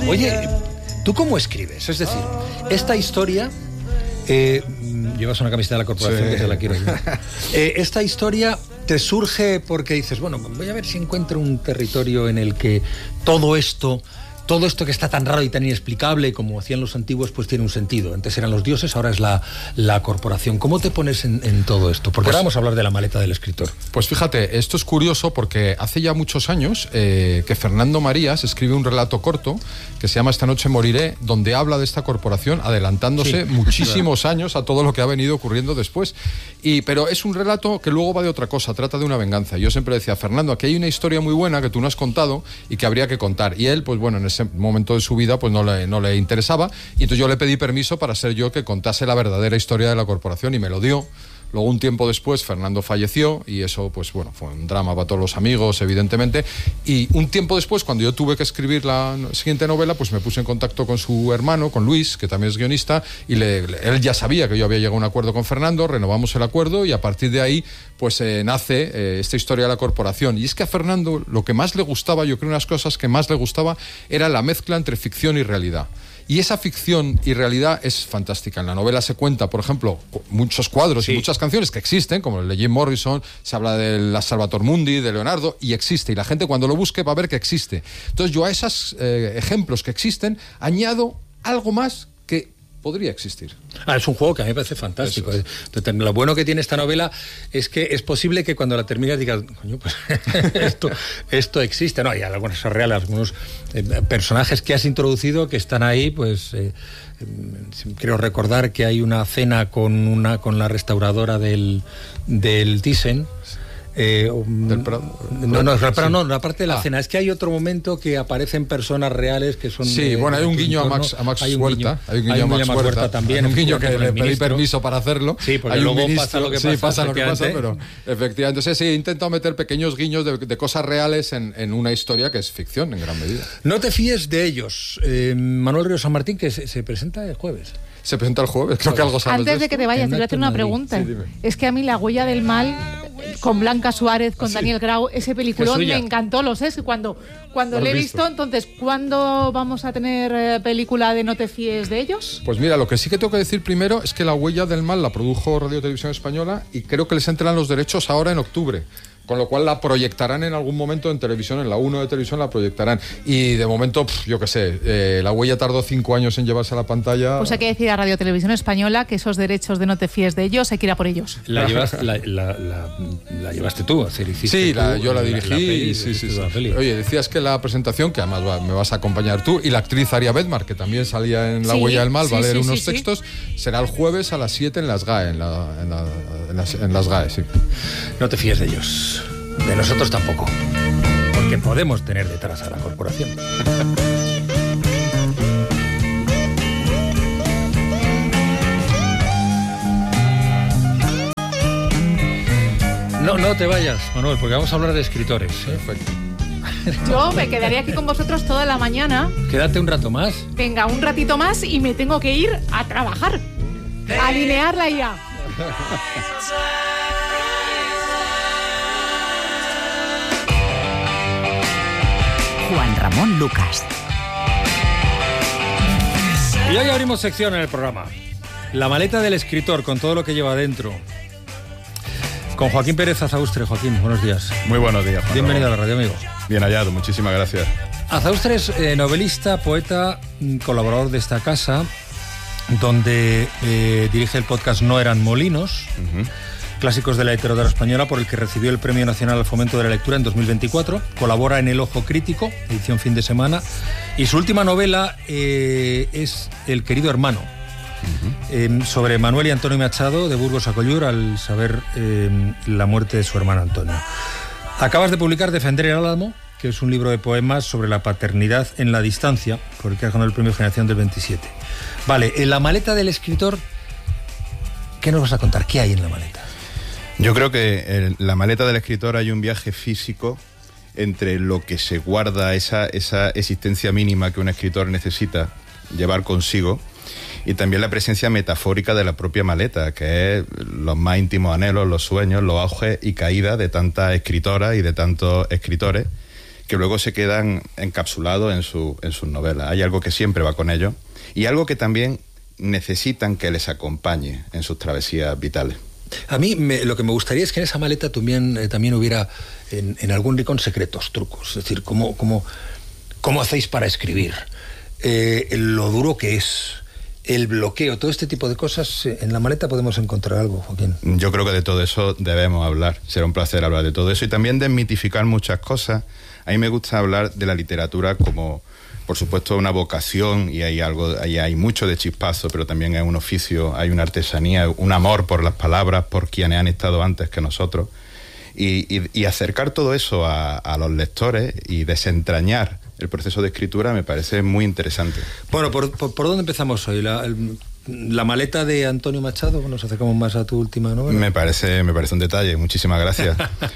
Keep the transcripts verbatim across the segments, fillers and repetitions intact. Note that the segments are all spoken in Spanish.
Oye, ¿tú cómo escribes? Es decir, esta historia... Eh, llevas una camiseta de la corporación, sí, que se la quiero ayudar. Eh, esta historia te surge porque dices, bueno, voy a ver si encuentro un territorio en el que todo esto... Todo esto que está tan raro y tan inexplicable, como hacían los antiguos, pues tiene un sentido. Antes eran los dioses, ahora es la, la corporación. ¿Cómo te pones en, en todo esto? Porque pues, ahora vamos a hablar de la maleta del escritor. Pues fíjate, esto es curioso porque hace ya muchos años eh, que Fernando Marías escribe un relato corto que se llama Esta noche moriré, donde habla de esta corporación adelantándose sí, muchísimos claro. años a todo lo que ha venido ocurriendo después. Y, pero es un relato que luego va de otra cosa, trata de una venganza. Yo siempre decía, Fernando, aquí hay una historia muy buena que tú no has contado y que habría que contar. Y él, pues bueno, en ese momento de su vida pues no le, no le interesaba, y entonces yo le pedí permiso para ser yo que contase la verdadera historia de la corporación y me lo dio. Luego, un tiempo después, Fernando falleció y eso, pues bueno, fue un drama para todos los amigos, evidentemente. Y un tiempo después, cuando yo tuve que escribir la siguiente novela, pues me puse en contacto con su hermano, con Luis, que también es guionista, y le, le, él ya sabía que yo había llegado a un acuerdo con Fernando, renovamos el acuerdo y a partir de ahí, pues eh, nace eh, esta historia de la corporación. Y es que a Fernando lo que más le gustaba, yo creo, unas cosas que más le gustaba, era la mezcla entre ficción y realidad. Y esa ficción y realidad es fantástica. En la novela se cuenta, por ejemplo, muchos cuadros sí. y muchas canciones que existen, como el de Jim Morrison, se habla de la Salvator Mundi, de Leonardo, y existe. Y la gente cuando lo busque va a ver que existe. Entonces yo a esos eh, ejemplos que existen añado algo más que podría existir. Ah, es un juego que a mí me parece fantástico. Es. Lo bueno que tiene esta novela es que es posible que cuando la termines digas, coño, pues esto, esto existe. No, hay algunos reales, algunos eh, personajes que has introducido que están ahí, pues eh, eh, creo recordar que hay una cena con una con la restauradora del, del Thyssen. Eh, ¿Del Prado? No, no, el Prado, no, la parte de la ah. cena. Es que hay otro momento que aparecen personas reales que son... Sí, eh, bueno, hay un guiño a Max, a Max hay un Huerta. Guiño, hay un guiño, hay un guiño a Max Huerta, Huerta también. Hay un guiño que le pedí permiso para hacerlo. Sí, porque hay luego un ministro, pasa lo que pasa. Sí, pasa lo que pasa, pero efectivamente. Entonces sí, he intentado meter pequeños guiños de, de cosas reales en, en una historia que es ficción, en gran medida. No te fíes de ellos. Eh, Manuel Río San Martín, que se, se presenta el jueves. Se presenta el jueves, creo que algo sabes. Antes de, de que te vayas, te voy a hacer una pregunta. Sí, es que a mí La huella del mal, con Blanca Suárez, con ¿Ah, sí? Daniel Grau, ese peliculón me encantó, lo sé, cuando, cuando lo he visto. visto. Entonces, ¿cuándo vamos a tener eh, película de No te fíes de ellos? Pues mira, lo que sí que tengo que decir primero es que La huella del mal la produjo Radio Televisión Española y creo que les entran los derechos ahora en octubre. Con lo cual la proyectarán en algún momento en televisión, en la uno de televisión la proyectarán. Y de momento, pff, yo qué sé, eh, La huella tardó cinco años en llevarse a la pantalla. Pues hay que decir a Radio Televisión Española que esos derechos de No te fíes de ellos hay que ir a por ellos. La, llevas, la, la, la, la llevaste tú, es decir, hiciste Sí, la, tú, yo la dirigí. La, la peli, y, sí, sí, sí. Oye, decías que la presentación, que además va, me vas a acompañar tú, y la actriz Aria Bedmar, que también salía en La sí, huella del mal, sí, va a leer sí, unos sí, textos, sí. será el jueves a las siete en las G A E, en, la, en, la, en, las, en las G A E, sí. No te fíes de ellos. De nosotros tampoco, porque podemos tener detrás a la corporación. No, no te vayas, Manuel, porque vamos a hablar de escritores. ¿eh? Perfecto. Yo me quedaría aquí con vosotros toda la mañana. Quédate un rato más. Venga, un ratito más y me tengo que ir a trabajar. A alinear la I A. Juan Ramón Lucas. Y hoy abrimos sección en el programa. La maleta del escritor, con todo lo que lleva dentro. Con Joaquín Pérez Azaustre. Joaquín, buenos días. Muy buenos días, Juan Bienvenido Ramón. a la radio, amigo. Bien hallado, muchísimas gracias. Azaustre es eh, novelista, poeta, colaborador de esta casa, donde eh, dirige el podcast No eran molinos. Uh-huh. Clásicos de la literatura española, por el que recibió el Premio Nacional al Fomento de la Lectura en dos mil veinticuatro. Colabora en El Ojo Crítico, edición fin de semana. Y su última novela eh, es El querido hermano, uh-huh. eh, sobre Manuel y Antonio Machado de Burgos a Collur, al saber eh, la muerte de su hermano Antonio. Acabas de publicar Defender el Álamo, que es un libro de poemas sobre la paternidad en la distancia, por el que has ganado el Premio Generación del veintisiete. Vale, en la maleta del escritor, ¿qué nos vas a contar? ¿Qué hay en la maleta? Yo creo que en la maleta del escritor hay un viaje físico entre lo que se guarda, esa, esa existencia mínima que un escritor necesita llevar consigo, y también la presencia metafórica de la propia maleta, que es los más íntimos anhelos, los sueños, los auges y caídas de tantas escritoras y de tantos escritores que luego se quedan encapsulados en, su, en sus novelas. Hay algo que siempre va con ellos y algo que también necesitan que les acompañe en sus travesías vitales. A mí me, lo que me gustaría es que en esa maleta también, eh, también hubiera en, en algún rincón secretos, trucos. Es decir, cómo, cómo, cómo hacéis para escribir, eh, lo duro que es, el bloqueo, todo este tipo de cosas. En la maleta podemos encontrar algo, Joaquín. Yo creo que de todo eso debemos hablar. Será un placer hablar de todo eso y también desmitificar muchas cosas. A mí me gusta hablar de la literatura como, por supuesto, una vocación, y hay algo, ahí hay mucho de chispazo, pero también hay un oficio, hay una artesanía, un amor por las palabras, por quienes han estado antes que nosotros. Y, y, y acercar todo eso a, a los lectores y desentrañar el proceso de escritura me parece muy interesante. Bueno, ¿por, por, por dónde empezamos hoy? La, el, la maleta de Antonio Machado, nos acercamos más a tu última novela. Me parece, me parece un detalle, muchísimas gracias.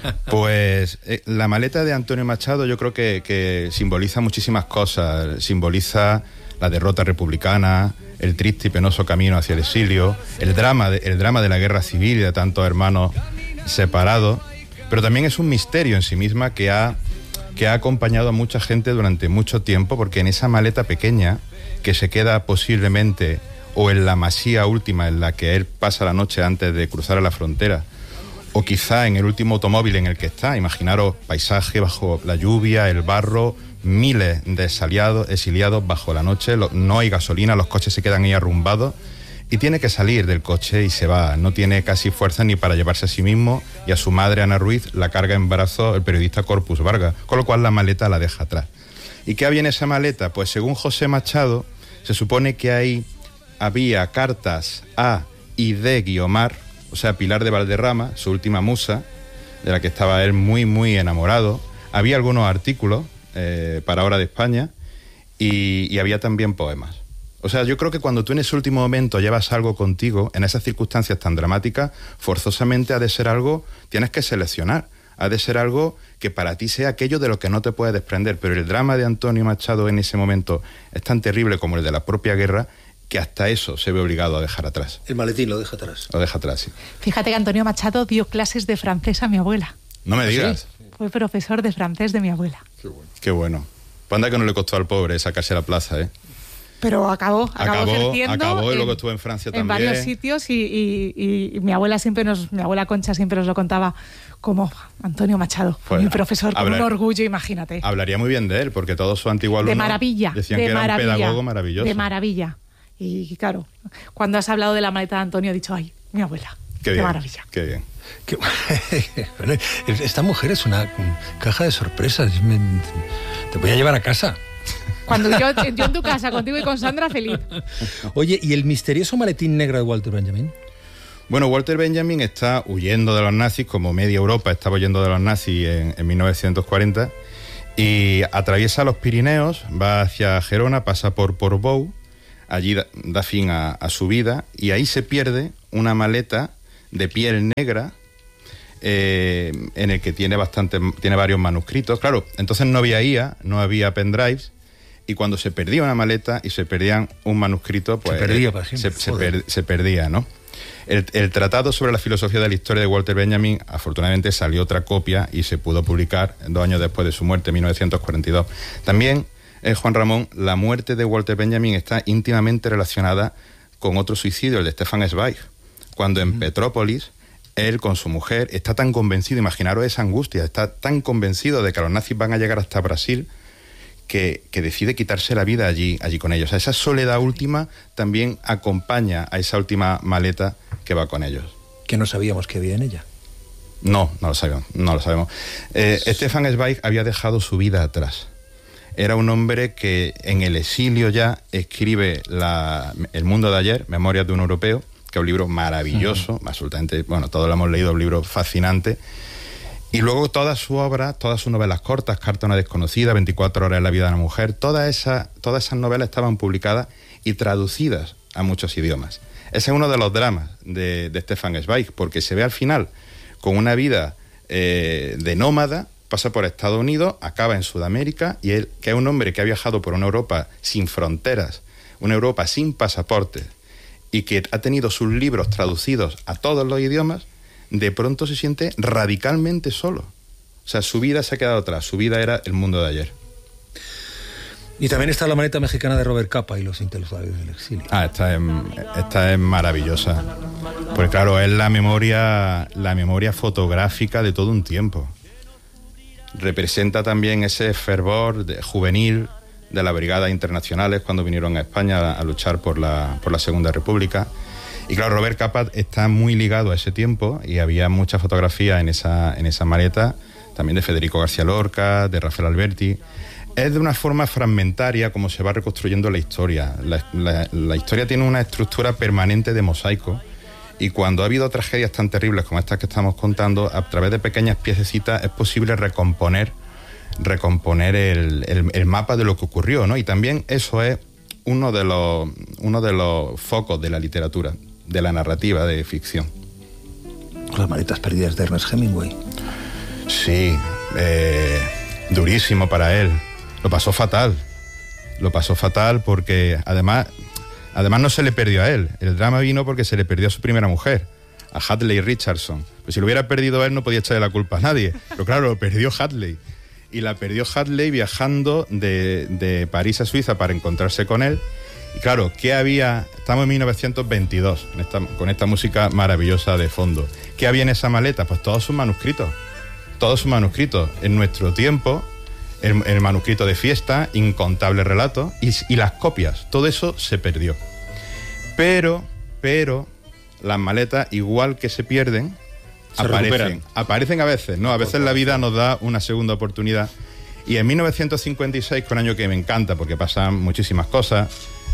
Pues eh, la maleta de Antonio Machado yo creo que, que simboliza muchísimas cosas. Simboliza la derrota republicana, el triste y penoso camino hacia el exilio, el drama de, el drama de la guerra civil y de tantos hermanos separados, pero también es un misterio en sí misma que ha que ha acompañado a mucha gente durante mucho tiempo, porque en esa maleta pequeña, que se queda posiblemente o en la masía última en la que él pasa la noche antes de cruzar a la frontera, o quizá en el último automóvil en el que está, imaginaros paisaje bajo la lluvia, el barro, miles de exiliados, exiliados bajo la noche, lo, no hay gasolina, los coches se quedan ahí arrumbados, y tiene que salir del coche y se va. No tiene casi fuerza ni para llevarse a sí mismo, y a su madre, Ana Ruiz, la carga en brazos el periodista Corpus Vargas, con lo cual la maleta la deja atrás. ¿Y qué había en esa maleta? Pues según José Machado, se supone que ahí había cartas a y de Guiomar, o sea, Pilar de Valderrama, su última musa, de la que estaba él muy, muy enamorado. Había algunos artículos eh, para Hora de España y, y había también poemas. O sea, yo creo que cuando tú en ese último momento llevas algo contigo, en esas circunstancias tan dramáticas, forzosamente ha de ser algo, tienes que seleccionar, ha de ser algo que para ti sea aquello de lo que no te puedes desprender. Pero el drama de Antonio Machado en ese momento es tan terrible como el de la propia guerra, que hasta eso se ve obligado a dejar atrás. El maletín lo deja atrás. Lo deja atrás, sí. Fíjate que Antonio Machado dio clases de francés a mi abuela. No me digas. Sí, fue profesor de francés de mi abuela. Qué bueno. Qué bueno. Pues anda que no le costó al pobre sacarse la plaza, ¿eh? Pero acabó, acabó, acabó ejerciendo. Acabó y en, luego estuvo en Francia en también. En varios sitios y, y, y, y mi abuela siempre nos, mi abuela Concha siempre nos lo contaba como Antonio Machado, fue pues, mi profesor con hablar, un orgullo, imagínate. Hablaría muy bien de él, porque todos sus antiguos alumnos de maravilla, decían de que maravilla, era un pedagogo maravilloso. De maravilla. Y claro, cuando has hablado de la maleta de Antonio, he dicho, ay, mi abuela, qué, qué bien, maravilla. Qué bien. Qué, bueno, esta mujer es una caja de sorpresas. Me, te voy a llevar a casa. Cuando yo, yo en tu casa, contigo y con Sandra, feliz. Oye, ¿y el misterioso maletín negro de Walter Benjamin? Bueno, Walter Benjamin está huyendo de los nazis, como media Europa estaba huyendo de los nazis en, en mil novecientos cuarenta, y atraviesa los Pirineos, va hacia Gerona, pasa por Portbou, allí da, da fin a, a su vida, y ahí se pierde una maleta de piel negra, eh, en el que tiene, bastante, tiene varios manuscritos. Claro, entonces no había I A, no había pendrives, y cuando se perdía una maleta y se perdían un manuscrito, pues se perdía, para siempre. Se, se, per, se perdía, ¿no? El, el tratado sobre la filosofía de la historia de Walter Benjamin, afortunadamente salió otra copia y se pudo publicar dos años después de su muerte, en mil novecientos cuarenta y dos. También, eh, Juan Ramón, la muerte de Walter Benjamin está íntimamente relacionada con otro suicidio, el de Stefan Zweig, cuando en mm. Petrópolis, él con su mujer está tan convencido, imaginaros esa angustia, está tan convencido de que los nazis van a llegar hasta Brasil, Que, que decide quitarse la vida allí, allí con ellos. O sea, esa soledad última también acompaña a esa última maleta que va con ellos. Que no sabíamos que había en ella. No, no lo sabemos. No lo sabemos. Eh, Stefan Zweig había dejado su vida atrás. Era un hombre que en el exilio ya escribe la, El mundo de ayer, Memorias de un europeo, que es un libro maravilloso, uh-huh. absolutamente, bueno, todos lo hemos leído, un libro fascinante. Y luego toda su obra, todas sus novelas cortas, Carta a una desconocida, veinticuatro horas en la vida de una mujer, todas esas, todas esas novelas estaban publicadas y traducidas a muchos idiomas. Ese es uno de los dramas de, de Stefan Zweig, porque se ve al final con una vida eh, de nómada, pasa por Estados Unidos, acaba en Sudamérica, y él, que es un hombre que ha viajado por una Europa sin fronteras, una Europa sin pasaportes, y que ha tenido sus libros traducidos a todos los idiomas, de pronto se siente radicalmente solo. O O sea, su vida se ha quedado atrás, su vida era el mundo de ayer. Y también está la maleta mexicana de Robert Capa y los intelectuales del exilio. Ah, esta es, esta es maravillosa. Porque claro, es la memoria, la memoria fotográfica de todo un tiempo. Representa también ese fervor de, juvenil de las brigadas internacionales cuando vinieron a España a, a luchar por la, por la Segunda República. Y claro, Robert Capa está muy ligado a ese tiempo y había muchas fotografías en esa, en esa maleta, también de Federico García Lorca, de Rafael Alberti. Es de una forma fragmentaria como se va reconstruyendo la historia. La, la, la historia tiene una estructura permanente de mosaico y cuando ha habido tragedias tan terribles como estas que estamos contando, a través de pequeñas piececitas es posible recomponer, recomponer el, el, el mapa de lo que ocurrió, ¿no? Y también eso es uno de los, uno de los focos de la literatura, de la narrativa de ficción. Las maletas perdidas de Ernest Hemingway. Sí, eh, durísimo para él. Lo pasó fatal, lo pasó fatal porque además, además no se le perdió a él. El drama vino porque se le perdió a su primera mujer, a Hadley Richardson. Pues si lo hubiera perdido él no podía echarle la culpa a nadie. Pero claro, lo perdió Hadley. Y la perdió Hadley viajando de, de París a Suiza para encontrarse con él. Y claro, ¿qué había? Estamos en mil novecientos veintidós, en esta, con esta música maravillosa de fondo. ¿Qué había en esa maleta? Pues todos sus manuscritos. Todos sus manuscritos. En nuestro tiempo... El, el manuscrito de fiesta, incontables relatos y, y las copias, todo eso se perdió. Pero, pero, las maletas, igual que se pierden, se aparecen. Recuperan. Aparecen a veces, ¿no? A veces la vida nos da una segunda oportunidad. Y en mil novecientos cincuenta y seis, que es un año que me encanta porque pasan muchísimas cosas,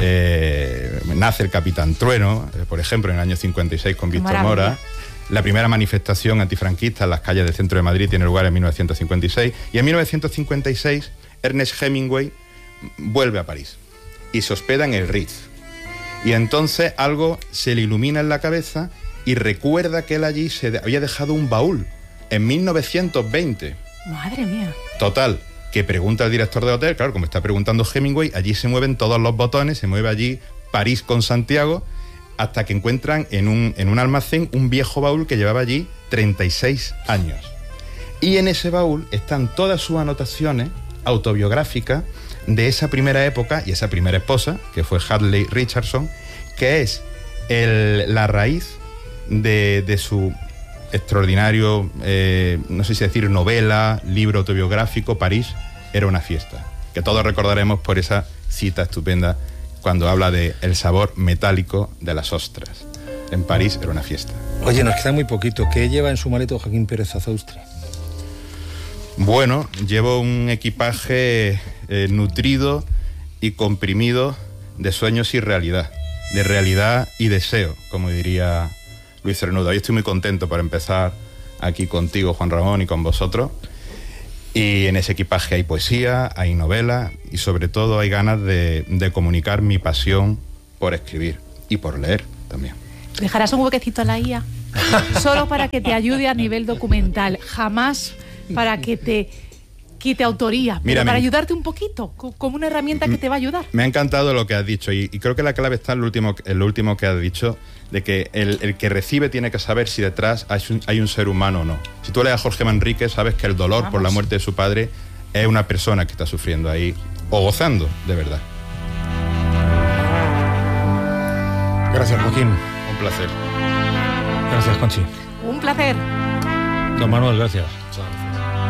eh, nace el Capitán Trueno, eh, por ejemplo, en el año cincuenta y seis con Víctor Mora. La primera manifestación antifranquista en las calles del centro de Madrid tiene lugar en mil novecientos cincuenta y seis. Y en mil novecientos cincuenta y seis, Ernest Hemingway vuelve a París y se hospeda en el Ritz. Y entonces algo se le ilumina en la cabeza y recuerda que él allí se había dejado un baúl en mil novecientos veinte. Madre mía. Total, que pregunta al director de hotel, claro, como está preguntando Hemingway, allí se mueven todos los botones, se mueve allí París con Santiago, hasta que encuentran en un, en un almacén un viejo baúl que llevaba allí treinta y seis años. Y en ese baúl están todas sus anotaciones autobiográficas de esa primera época y esa primera esposa, que fue Hadley Richardson, que es el, la raíz de, de su extraordinario, eh, no sé si decir novela, libro autobiográfico, París era una fiesta, que todos recordaremos por esa cita estupenda cuando habla de el sabor metálico de las ostras. En París era una fiesta. Oye, nos queda muy poquito. ¿Qué lleva en su maleta Joaquín Pérez Azaustre? Bueno, llevo un equipaje eh, nutrido y comprimido de sueños y realidad, de realidad y deseo, como diría Luis Cernuda. Hoy estoy muy contento para empezar aquí contigo, Juan Ramón, y con vosotros. Y en ese equipaje hay poesía, hay novela y sobre todo hay ganas de, de comunicar mi pasión por escribir y por leer también. ¿Dejarás un huequecito a la I A? Solo para que te ayude a nivel documental, jamás para que te quite autoría, pero Mira, para me... ayudarte un poquito, como una herramienta que te va a ayudar. Me ha encantado lo que has dicho y, y creo que la clave está en lo último, en lo último que has dicho, de que el, el que recibe tiene que saber si detrás hay un, hay un ser humano o no. Si tú lees a Jorge Manrique, sabes que el dolor Vamos. por la muerte de su padre es una persona que está sufriendo ahí, o gozando, de verdad. Gracias, Joaquín. Un placer. Gracias, Conchi. Un placer. Don Manuel, gracias.